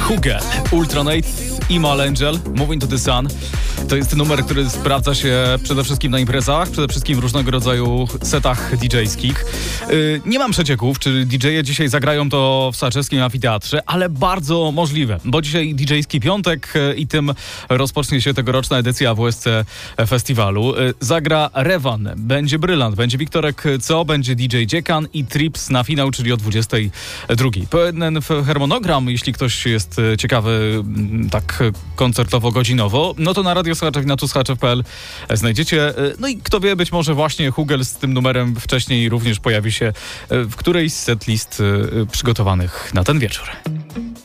Hugel, Ultranate, Imal Angel, Moving to the Sun. To jest numer, który sprawdza się przede wszystkim na imprezach, przede wszystkim w różnego rodzaju setach DJ-skich. Nie mam przecieków, czy DJ-e dzisiaj zagrają to w Saczewskim Amfiteatrze, ale bardzo możliwe, bo dzisiaj DJ-ski piątek i tym rozpocznie się tegoroczna edycja WSC Festiwalu. Zagra Revan, będzie Brylant, będzie Wiktorek Co, będzie DJ Dziekan i Trips na finał, czyli o 22. Pełen harmonogram, jeśli ktoś jest ciekawy tak koncertowo-godzinowo, no to na Radio Słuchaczew i na tusłuchaczew.pl znajdziecie. No i kto wie, być może właśnie Hugel z tym numerem wcześniej również pojawi się w którejś z setlist przygotowanych na ten wieczór.